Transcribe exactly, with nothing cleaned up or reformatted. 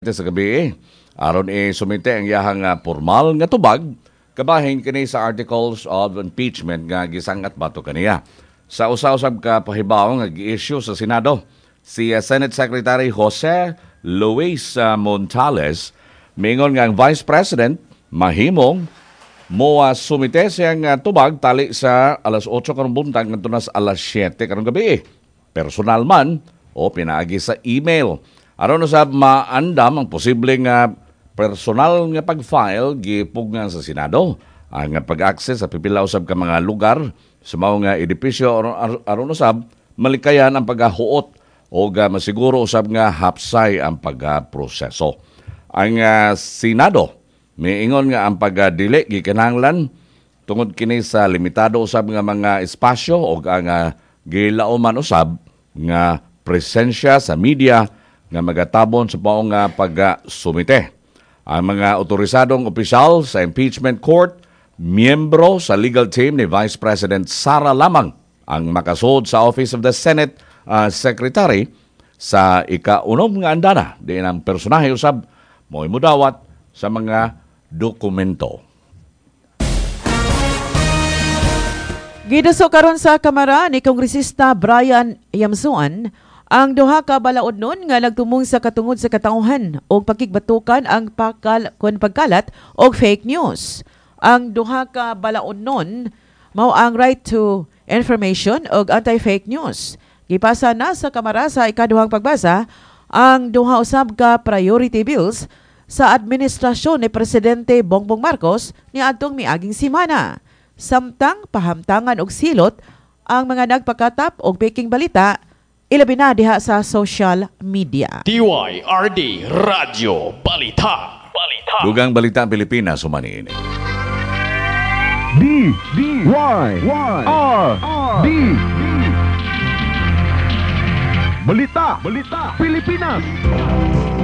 Sa gabi, aron i sumite ang iyahang uh, formal nga tubag kabahin kini sa articles of impeachment nga gisangat bato kaniya. Sa usa-usab ka pahibaw nga gi-issue sa Senado, si uh, Senate Secretary Jose Luis uh, Montales mingon nga ang Vice President mahimong mo uh, sumite siyang uh, tubag tali sa alas otso karong buntag ngadto na sa alas siyete karong gabi. Personal man o pinaagi sa email. Aron usab maandam ang posibleng uh, personal nga pag-file gipugnan sa Senado ang uh, pag-access sa pipila usab ka mga lugar sa mao nga edipisyo aron, aron usab malikayan ang paghahuot o uh, masiguro usab nga hapsay ang pagproseso. Ang uh, Senado miingon nga ang pagdili gikinahanglan tungod kini sa limitado usab nga mga espasyo o ang uh, gilauman usab nga presensya sa media nga magatabon sa paong nga pag-sumite. Ang mga otorisadong opisyal sa impeachment court, miyembro sa legal team ni Vice President Sara lamang ang makasud sa Office of the Senate uh, Secretary sa ika-unom nga andana. Diin ang personahe usab mo'y mudawat sa mga dokumento. Giduso karon sa Kamara ni Kongresista Brian Yamsuan ang duha ka balaodnon nga nagtumong sa katungod sa katauhan o pakigbatukan ang pakal kun pagkalat og fake news. Ang duha ka balaodnon mao ang right to information og anti-fake news. Gipasa na sa Kamara sa ikaduhang pagbasa ang duha usab ka priority bills sa administrasyon ni Presidente Bongbong Marcos niadtong miaging semana. Samtang pahamtangan og silot ang mga nagpakatap og peking balita ilabi na diha sa social media. D Y R D Radio Balita. Balita. Dugang Balita Pilipinas sumani ini. D D Y R D Balita Balita Pilipinas.